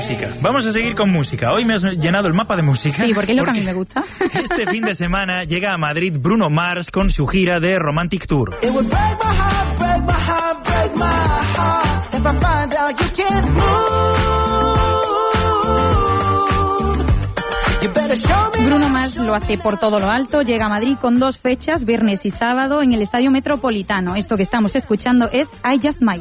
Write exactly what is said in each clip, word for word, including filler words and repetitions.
música. Vamos a seguir con música. Hoy me has llenado el mapa de música. Sí, porque es lo que a mí me gusta. Este fin de semana llega a Madrid Bruno Mars con su gira de Romantic Tour. Bruno Mars lo hace por todo lo alto, llega a Madrid con dos fechas, viernes y sábado, en el Estadio Metropolitano. Esto que estamos escuchando es I Just Might.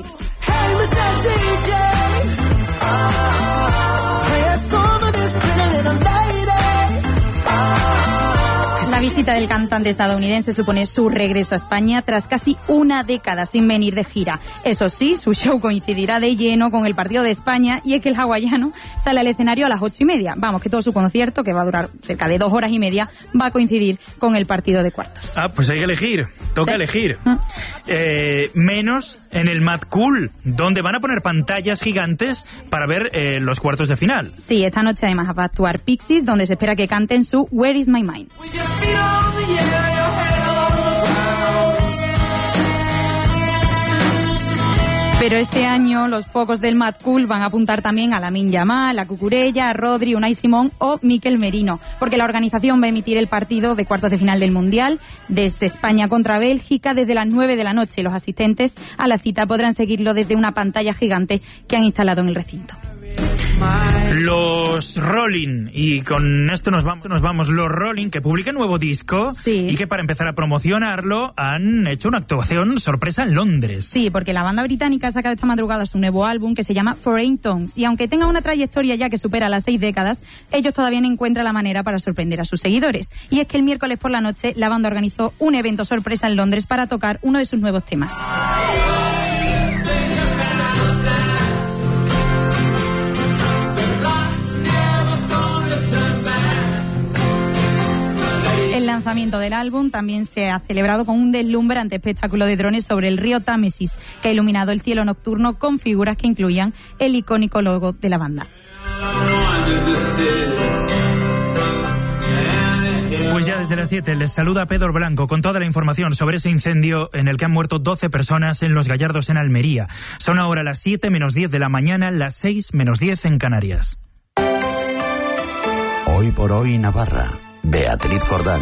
La visita del cantante estadounidense supone su regreso a España tras casi una década sin venir de gira. Eso sí, su show coincidirá de lleno con el partido de España, y es que el hawaiano sale al escenario a las ocho y media. Vamos, que todo su concierto, que va a durar cerca de dos horas y media, va a coincidir con el partido de cuartos. Ah, pues hay que elegir, toca ¿Sí? elegir. ¿Ah? Eh, menos en el Mad Cool, donde van a poner pantallas gigantes para ver eh, los cuartos de final. Sí, esta noche además va a actuar Pixies, donde se espera que canten su Where Is My Mind. Pero este año los focos del Mad Cool van a apuntar también a Lamine Yamal, a Cucurella, a Rodri, Unai Simón o Mikel Merino, porque la organización va a emitir el partido de cuartos de final del Mundial desde España contra Bélgica desde las nueve de la noche. Los asistentes a la cita podrán seguirlo desde una pantalla gigante que han instalado en el recinto. Los Rolling, y con esto nos vamos, nos vamos, los Rolling, que publican nuevo disco, sí. y que para empezar a promocionarlo han hecho una actuación sorpresa en Londres. Sí, porque la banda británica ha sacado esta madrugada su nuevo álbum que se llama Foreign Tongues, y aunque tenga una trayectoria ya que supera las seis décadas, ellos todavía no encuentran la manera para sorprender a sus seguidores. Y es que el miércoles por la noche la banda organizó un evento sorpresa en Londres para tocar uno de sus nuevos temas. El lanzamiento del álbum también se ha celebrado con un deslumbrante espectáculo de drones sobre el río Támesis, que ha iluminado el cielo nocturno con figuras que incluían el icónico logo de la banda. Pues ya desde las siete les saluda Pedro Blanco con toda la información sobre ese incendio en el que han muerto doce personas en Los Gallardos, en Almería. Son ahora las siete menos diez de la mañana, las seis menos diez en Canarias. Hoy por hoy Navarra. Beatriz Jordán.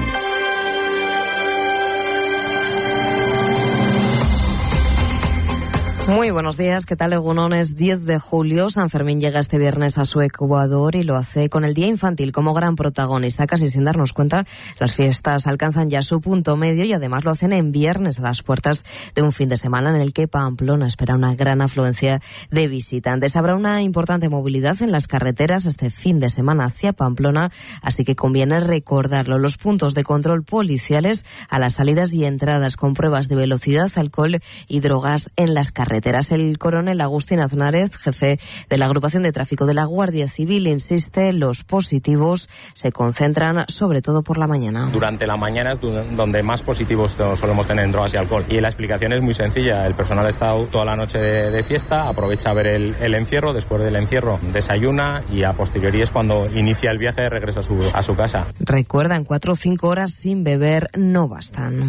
Muy buenos días, ¿qué tal, Egunones? diez de julio, San Fermín llega este viernes a su Ecuador y lo hace con el Día Infantil como gran protagonista. Casi sin darnos cuenta, las fiestas alcanzan ya su punto medio y además lo hacen en viernes a las puertas de un fin de semana en el que Pamplona espera una gran afluencia de visitantes. Habrá una importante movilidad en las carreteras este fin de semana hacia Pamplona, así que conviene recordarlo. Los puntos de control policiales a las salidas y entradas con pruebas de velocidad, alcohol y drogas en las carreteras. El coronel Agustín Aznárez, jefe de la agrupación de tráfico de la Guardia Civil, insiste, los positivos se concentran sobre todo por la mañana. Durante la mañana es donde más positivos solemos tener en drogas y alcohol. Y la explicación es muy sencilla. El personal está toda la noche de, de fiesta, aprovecha a ver el, el encierro, después del encierro desayuna y a posteriori es cuando inicia el viaje de regreso a su, a su casa. Recuerdan, cuatro o cinco horas sin beber no bastan.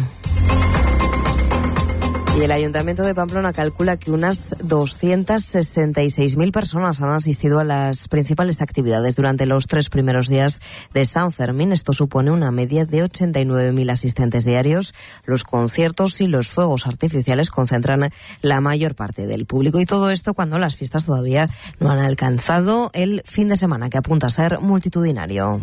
Y el Ayuntamiento de Pamplona calcula que unas doscientas sesenta y seis mil personas han asistido a las principales actividades durante los tres primeros días de San Fermín. Esto supone una media de ochenta y nueve mil asistentes diarios. Los conciertos y los fuegos artificiales concentran la mayor parte del público. Y todo esto cuando las fiestas todavía no han alcanzado el fin de semana, que apunta a ser multitudinario.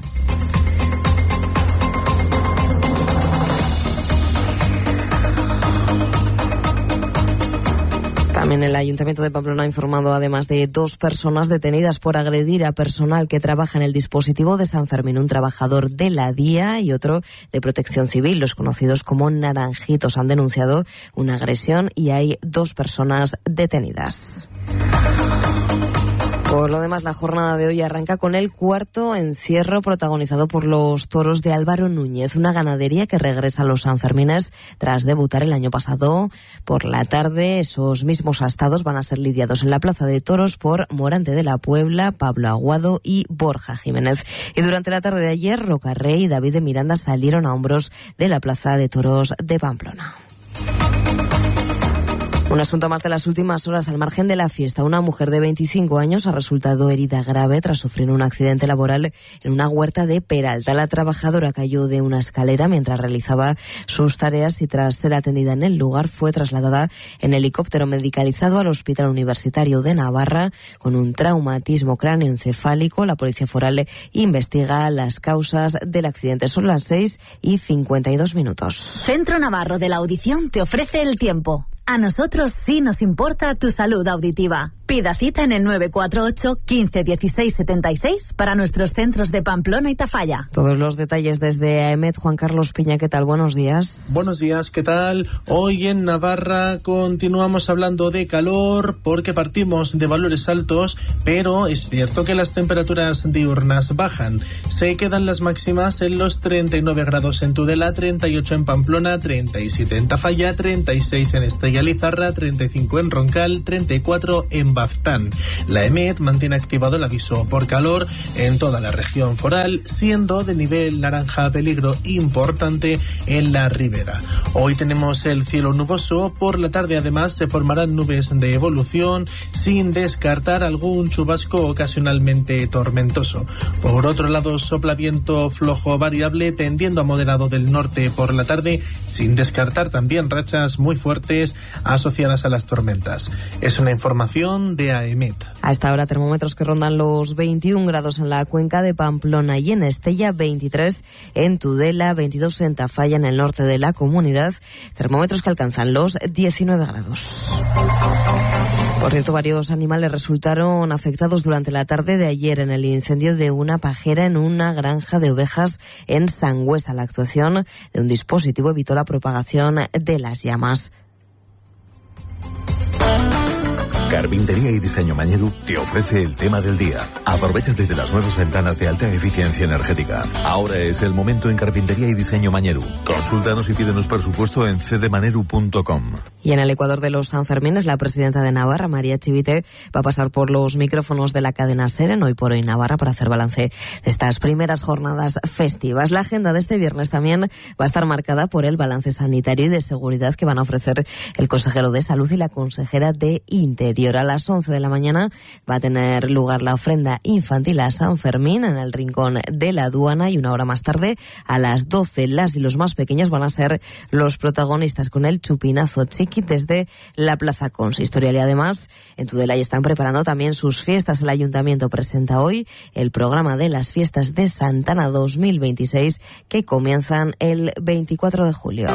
También el Ayuntamiento de Pamplona ha informado además de dos personas detenidas por agredir a personal que trabaja en el dispositivo de San Fermín, un trabajador de la D I A y otro de Protección Civil. Los conocidos como Naranjitos han denunciado una agresión y hay dos personas detenidas. Por lo demás, la jornada de hoy arranca con el cuarto encierro protagonizado por los toros de Álvaro Núñez, una ganadería que regresa a los Sanfermines tras debutar el año pasado. Por la tarde, esos mismos astados van a ser lidiados en la Plaza de Toros por Morante de la Puebla, Pablo Aguado y Borja Jiménez. Y durante la tarde de ayer, Rocarrey y David de Miranda salieron a hombros de la Plaza de Toros de Pamplona. Un asunto más de las últimas horas. Al margen de la fiesta, una mujer de veinticinco años ha resultado herida grave tras sufrir un accidente laboral en una huerta de Peralta. La trabajadora cayó de una escalera mientras realizaba sus tareas y tras ser atendida en el lugar fue trasladada en helicóptero medicalizado al Hospital Universitario de Navarra con un traumatismo cráneoencefálico. La Policía Foral investiga las causas del accidente. Son las seis y cincuenta y dos minutos. Centro Navarro de la Audición te ofrece el tiempo. A nosotros sí nos importa tu salud auditiva. Pida cita en el nueve cuatro ocho, quince, dieciséis, setenta y seis para nuestros centros de Pamplona y Tafalla. Todos los detalles desde AEMET. Juan Carlos Piña, ¿qué tal? Buenos días. Buenos días, ¿qué tal? Hoy en Navarra continuamos hablando de calor porque partimos de valores altos, pero es cierto que las temperaturas diurnas bajan. Se quedan las máximas en los treinta y nueve grados en Tudela, treinta y ocho en Pamplona, treinta y siete en Tafalla, treinta y seis en Estella Lizarra, treinta y cinco en Roncal, treinta y cuatro en Baztán. La EMET mantiene activado el aviso por calor en toda la región foral, siendo de nivel naranja peligro importante en la ribera. Hoy tenemos el cielo nuboso, por la tarde además se formarán nubes de evolución, sin descartar algún chubasco ocasionalmente tormentoso. Por otro lado, sopla viento flojo variable tendiendo a moderado del norte por la tarde, sin descartar también rachas muy fuertes asociadas a las tormentas. Es una información de AEMET. A esta hora termómetros que rondan los veintiún grados en la cuenca de Pamplona y en Estella, veintitrés en Tudela, veintidós en Tafalla, en el norte de la comunidad, termómetros que alcanzan los diecinueve grados. Por cierto, varios animales resultaron afectados durante la tarde de ayer en el incendio de una pajera en una granja de ovejas en Sangüesa. La actuación de un dispositivo evitó la propagación de las llamas. Carpintería y Diseño Mañeru te ofrece el tema del día. Aprovechate de las nuevas ventanas de alta eficiencia energética. Ahora es el momento en Carpintería y Diseño Mañeru. Consúltanos y pídenos presupuesto en c d maneru punto com. Y en el Ecuador de los Sanfermines, la presidenta de Navarra, María Chivite, va a pasar por los micrófonos de la cadena SER en Hoy por Hoy Navarra para hacer balance de estas primeras jornadas festivas. La agenda de este viernes también va a estar marcada por el balance sanitario y de seguridad que van a ofrecer el consejero de Salud y la consejera de Interior. A las once de la mañana va a tener lugar la ofrenda infantil a San Fermín en el Rincón de la Aduana y una hora más tarde, a las doce, las y los más pequeños van a ser los protagonistas con el chupinazo chiqui desde la Plaza Consistorial. Y además, en Tudela ya están preparando también sus fiestas. El Ayuntamiento presenta hoy el programa de las fiestas de Santana dos mil veintiséis que comienzan el veinticuatro de julio.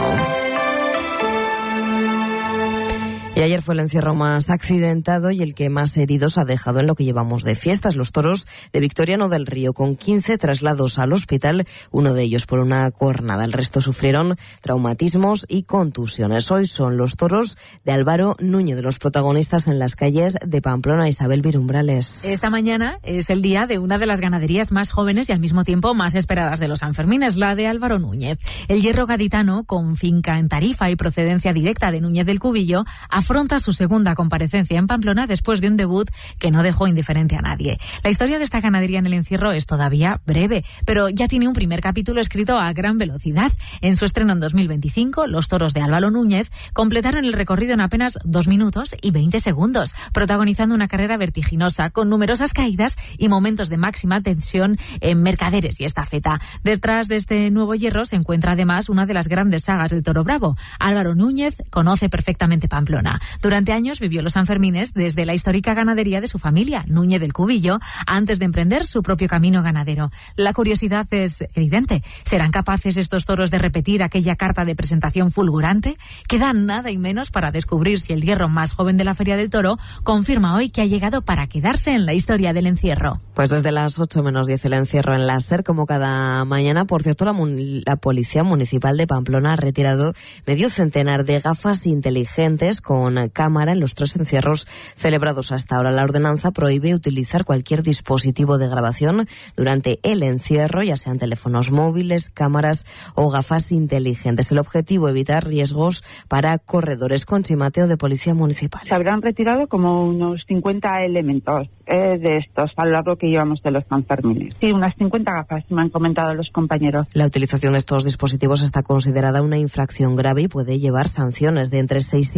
Y ayer fue el encierro más accidentado y el que más heridos ha dejado en lo que llevamos de fiestas. Los toros de Victoriano del Río, con quince traslados al hospital, uno de ellos por una cornada. El resto sufrieron traumatismos y contusiones. Hoy son los toros de Álvaro Núñez, de los protagonistas en las calles de Pamplona. Isabel Virumbrales. Esta mañana es el día de una de las ganaderías más jóvenes y al mismo tiempo más esperadas de los Sanfermines, la de Álvaro Núñez. El hierro gaditano, con finca en Tarifa y procedencia directa de Núñez del Cubillo, afronta su segunda comparecencia en Pamplona después de un debut que no dejó indiferente a nadie. La historia de esta ganadería en el encierro es todavía breve, pero ya tiene un primer capítulo escrito a gran velocidad. En su estreno en dos mil veinticinco, los toros de Álvaro Núñez completaron el recorrido en apenas dos minutos y veinte segundos, protagonizando una carrera vertiginosa con numerosas caídas y momentos de máxima tensión en mercaderes y estafeta. Detrás de este nuevo hierro se encuentra además una de las grandes sagas del toro bravo. Álvaro Núñez conoce perfectamente Pamplona. Durante años vivió los Sanfermines desde la histórica ganadería de su familia, Núñez del Cubillo, antes de emprender su propio camino ganadero. La curiosidad es evidente. ¿Serán capaces estos toros de repetir aquella carta de presentación fulgurante? Queda nada y menos para descubrir si el hierro más joven de la Feria del Toro confirma hoy que ha llegado para quedarse en la historia del encierro. Pues desde las ocho menos diez el encierro en la SER, como cada mañana. Por cierto, la, la Policía Municipal de Pamplona ha retirado medio centenar de gafas inteligentes con cámara en los tres encierros celebrados hasta ahora. La ordenanza prohíbe utilizar cualquier dispositivo de grabación durante el encierro, ya sean teléfonos móviles, cámaras o gafas inteligentes. El objetivo, evitar riesgos para corredores. Conchi Mateo, de Policía Municipal. Se habrán retirado como unos cincuenta elementos eh, de estos a lo largo que llevamos de los Sanfermines. Sí, unas cincuenta gafas, me han comentado los compañeros. La utilización de estos dispositivos está considerada una infracción grave y puede llevar sanciones de entre seiscientos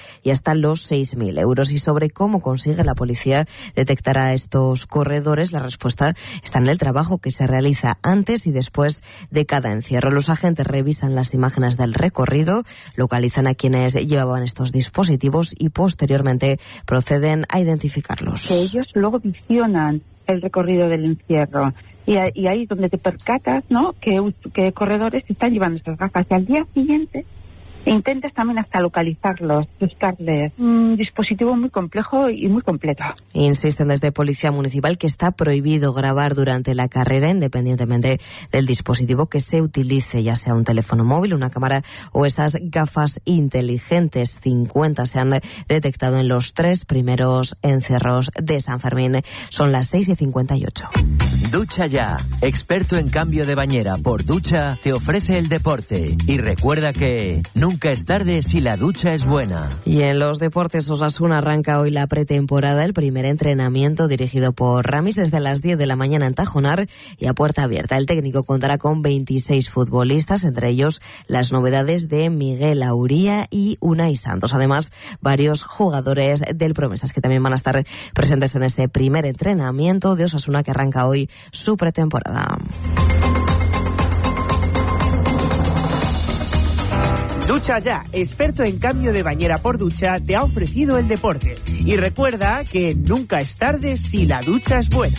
y hasta los seis mil euros. Y sobre cómo consigue la policía detectar a estos corredores, la respuesta está en el trabajo que se realiza antes y después de cada encierro. Los agentes revisan las imágenes del recorrido, localizan a quienes llevaban estos dispositivos y posteriormente proceden a identificarlos. Que ellos luego visionan el recorrido del encierro y, y ahí es donde te percatas, ¿no?, que, que corredores están llevando estas gafas y al día siguiente intentas también hasta localizarlos, buscarles. Un dispositivo muy complejo y muy completo. Insisten desde Policía Municipal que está prohibido grabar durante la carrera, independientemente del dispositivo que se utilice, ya sea un teléfono móvil, una cámara o esas gafas inteligentes. cincuenta se han detectado en los tres primeros encierros de San Fermín. Son las seis y cincuenta y ocho. Ducha Ya, experto en cambio de bañera por ducha, te ofrece el deporte. Y recuerda que nunca es tarde si la ducha es buena. Y en los deportes, Osasuna arranca hoy la pretemporada, el primer entrenamiento dirigido por Ramis desde las diez de la mañana en Tajonar y a puerta abierta. El técnico contará con veintiséis futbolistas, entre ellos las novedades de Miguel Auría y Unai Santos. Además, varios jugadores del Promesas que también van a estar presentes en ese primer entrenamiento de Osasuna que arranca hoy su pretemporada. Ducha Ya, experto en cambio de bañera por ducha, te ha ofrecido el deporte. Y recuerda que nunca es tarde si la ducha es buena.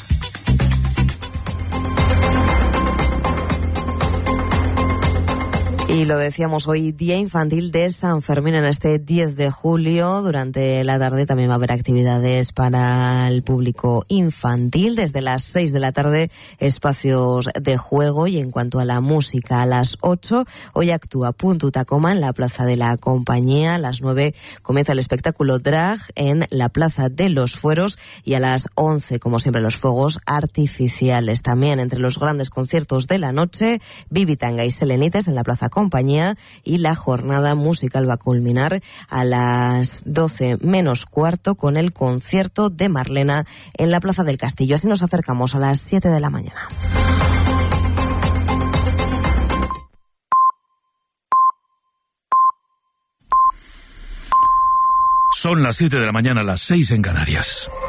Y lo decíamos hoy, Día Infantil de San Fermín en este diez de julio. Durante la tarde también va a haber actividades para el público infantil. Desde las seis de la tarde, espacios de juego. Y en cuanto a la música, a las ocho, hoy actúa Punto Tacoma en la Plaza de la Compañía. A las nueve comienza el espectáculo Drag en la Plaza de los Fueros. Y a las once, como siempre, los fuegos artificiales. También entre los grandes conciertos de la noche, Bibi Tanga y Selenites en la Plaza Compañía, y la jornada musical va a culminar a las doce menos cuarto con el concierto de Marlena en la Plaza del Castillo. Así nos acercamos a las siete de la mañana. Son las siete de la mañana, las seis en Canarias.